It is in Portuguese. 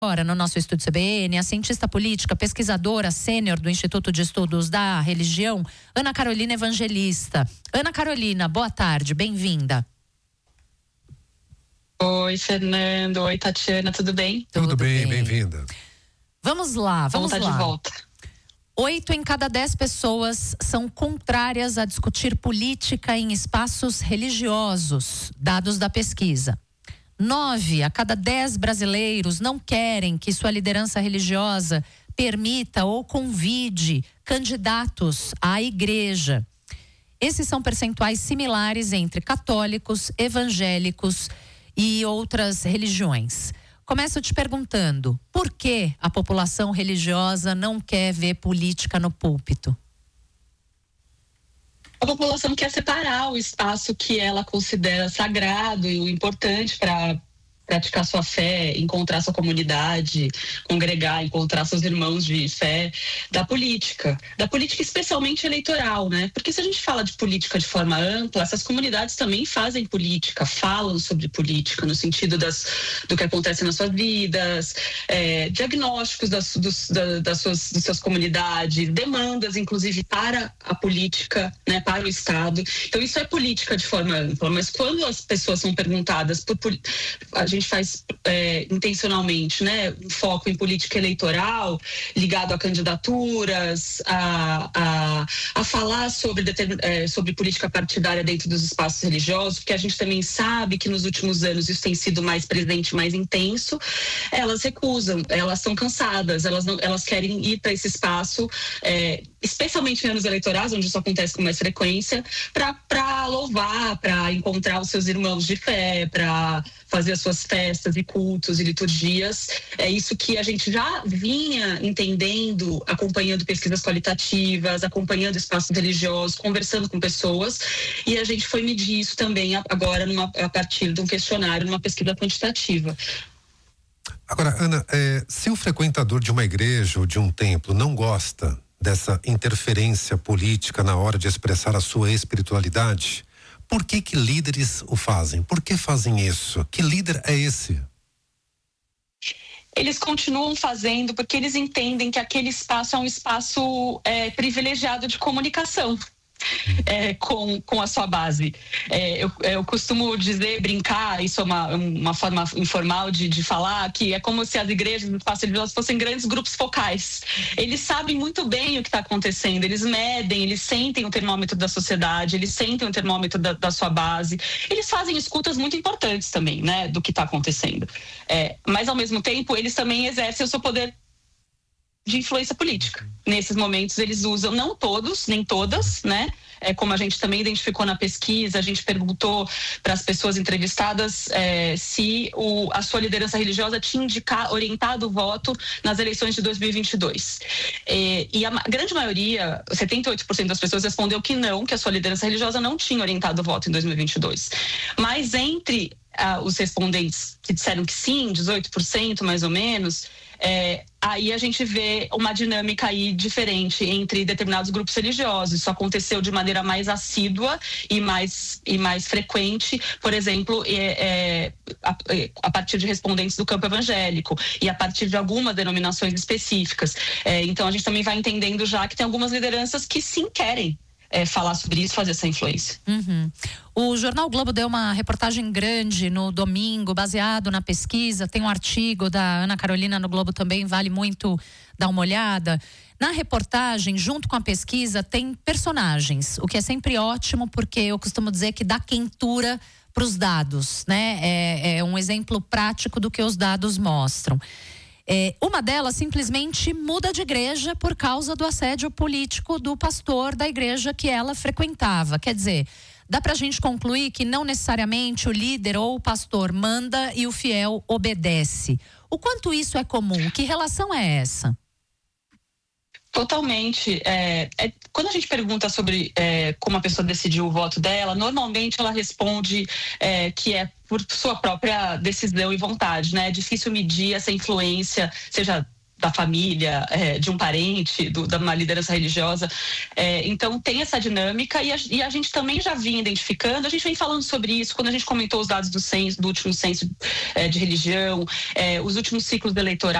Agora, no nosso Estúdio CBN, a cientista política, pesquisadora sênior do Instituto de Estudos da Religião, Ana Carolina Evangelista. Ana Carolina, boa tarde, bem-vinda. Oi, Fernando. Oi, Tatiana, tudo bem? Tudo bem, bem-vinda. Vamos lá. De volta. 8 em cada 10 pessoas são contrárias a discutir política em espaços religiosos, dados da pesquisa. 9 a cada 10 brasileiros não querem que sua liderança religiosa permita ou convide candidatos à igreja. Esses são percentuais similares entre católicos, evangélicos e outras religiões. Começo te perguntando, por que a população religiosa não quer ver política no púlpito? A população quer separar o espaço que ela considera sagrado e o importante para praticar sua fé, encontrar sua comunidade, congregar, encontrar seus irmãos de fé, da política especialmente eleitoral, né? Porque se a gente fala de política de forma ampla, essas comunidades também fazem política, falam sobre política, no sentido do que acontece nas suas vidas, diagnósticos dos seus comunidades, demandas, inclusive, para a política, né, para o Estado. Então, isso é política de forma ampla, mas quando as pessoas são perguntadas a gente faz intencionalmente, né, um foco em política eleitoral, ligado a candidaturas, a falar sobre política partidária dentro dos espaços religiosos, porque a gente também sabe que nos últimos anos isso tem sido mais presente, mais intenso. Elas recusam, elas estão cansadas, elas querem ir para esse espaço, especialmente em anos eleitorais, onde isso acontece com mais frequência, para louvar, para encontrar os seus irmãos de fé, para fazer as suas festas e cultos e liturgias. É isso que a gente já vinha entendendo, acompanhando pesquisas qualitativas, acompanhando espaços religiosos, conversando com pessoas, e a gente foi medir isso também agora a partir de um questionário, numa pesquisa quantitativa. Agora, Ana, se o frequentador de uma igreja ou de um templo não gosta dessa interferência política na hora de expressar a sua espiritualidade, por que líderes o fazem? Por que fazem isso? Que líder é esse? Eles continuam fazendo porque eles entendem que aquele espaço é um espaço privilegiado de comunicação. Com a sua base. Eu costumo brincar, isso é uma forma informal de falar, que é como se as igrejas no espaço religioso fossem grandes grupos focais. Eles sabem muito bem o que está acontecendo, eles medem, eles sentem o termômetro da sociedade, eles sentem o termômetro da sua base, eles fazem escutas muito importantes também, né, do que está acontecendo. Mas ao mesmo tempo, eles também exercem o seu poder de influência política. Nesses momentos eles usam, não todos, nem todas, né? Como a gente também identificou na pesquisa, a gente perguntou para as pessoas entrevistadas se a sua liderança religiosa tinha orientado o voto nas eleições de 2022. E a grande maioria, 78% das pessoas respondeu que não, que a sua liderança religiosa não tinha orientado o voto em 2022. Mas entre os respondentes que disseram que sim, 18% mais ou menos, aí a gente vê uma dinâmica aí diferente entre determinados grupos religiosos. Isso aconteceu de maneira mais assídua e mais frequente, por exemplo, a partir de respondentes do campo evangélico e a partir de algumas denominações específicas. Então a gente também vai entendendo já que tem algumas lideranças que sim querem falar sobre isso, fazer essa influência. Uhum. O Jornal Globo deu uma reportagem grande no domingo, baseado na pesquisa. Tem um artigo da Ana Carolina no Globo também, vale muito dar uma olhada. Na reportagem, junto com a pesquisa, tem personagens, o que é sempre ótimo, porque eu costumo dizer que dá quentura para os dados, né? É um exemplo prático do que os dados mostram. Uma delas simplesmente muda de igreja por causa do assédio político do pastor da igreja que ela frequentava. Quer dizer, dá pra gente concluir que não necessariamente o líder ou o pastor manda e o fiel obedece. O quanto isso é comum? Que relação é essa? Totalmente. Quando a gente pergunta sobre como a pessoa decidiu o voto dela, normalmente ela responde que é por sua própria decisão e vontade, né? É difícil medir essa influência, seja da família, de um parente, de uma liderança religiosa. Então tem essa dinâmica e a gente também já vinha identificando, a gente vem falando sobre isso quando a gente comentou os dados do último censo de religião, os últimos ciclos eleitorais.